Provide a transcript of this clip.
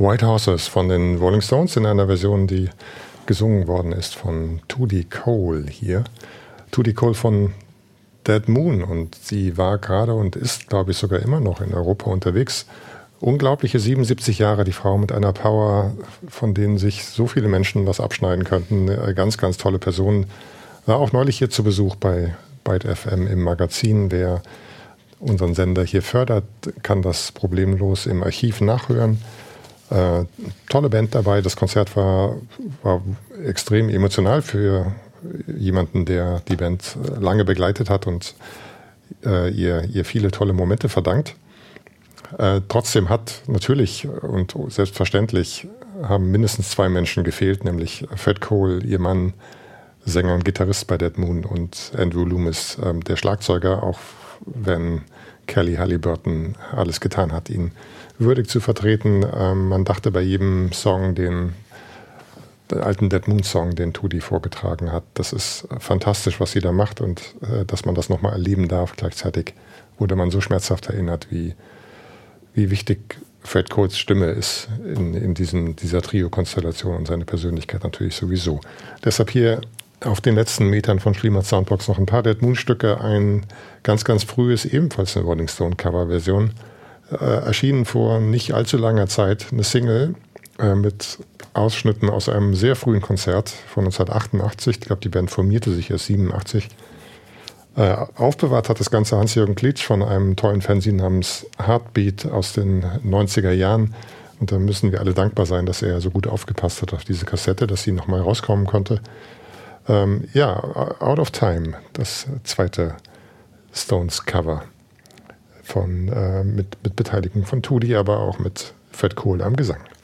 White Horses von den Rolling Stones in einer Version, die gesungen worden ist von Tootie Cole hier. Tootie Cole von Dead Moon, und sie war gerade und ist, glaube ich, sogar immer noch in Europa unterwegs. Unglaubliche 77 Jahre, die Frau mit einer Power, von denen sich so viele Menschen was abschneiden könnten. Eine ganz, ganz tolle Person. War auch neulich hier zu Besuch bei Byte FM im Magazin. Wer unseren Sender hier fördert, kann das problemlos im Archiv nachhören. Tolle Band dabei. Das Konzert war extrem emotional für jemanden, der die Band lange begleitet hat und ihr viele tolle Momente verdankt. Trotzdem hat natürlich und selbstverständlich haben mindestens 2 Menschen gefehlt, nämlich Fred Cole, ihr Mann, Sänger und Gitarrist bei Dead Moon, und Andrew Loomis, der Schlagzeuger, auch wenn Kelly Halliburton alles getan hat, ihn würdig zu vertreten. Man dachte bei jedem Song, den alten Dead Moon Song, den Tootie vorgetragen hat, das ist fantastisch, was sie da macht, und dass man das nochmal erleben darf. Gleichzeitig wurde man so schmerzhaft erinnert, wie wichtig Fred Coles Stimme ist in dieser Trio-Konstellation, und seine Persönlichkeit natürlich sowieso. Deshalb hier auf den letzten Metern von Schliemers Soundbox noch ein paar Dead Moon-Stücke. Ein ganz, ganz frühes, ebenfalls eine Rolling Stone-Cover-Version. Erschienen vor nicht allzu langer Zeit, eine Single mit Ausschnitten aus einem sehr frühen Konzert von 1988. Ich glaube, die Band formierte sich erst 87. Aufbewahrt hat das Ganze Hans-Jürgen Klitsch von einem tollen Fanzine namens Heartbeat aus den 90er Jahren. Und da müssen wir alle dankbar sein, dass er so gut aufgepasst hat auf diese Kassette, dass sie nochmal rauskommen konnte. Out of Time, das zweite Stones-Cover mit Beteiligung von Tootie, aber auch mit Fred Cole am Gesang.